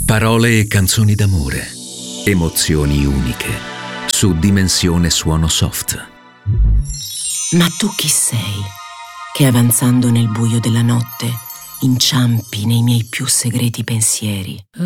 Parole e canzoni d'amore. Emozioni uniche. Su Dimensione Suono Soft. Ma tu chi sei, che avanzando nel buio della notte inciampi nei miei più segreti pensieri?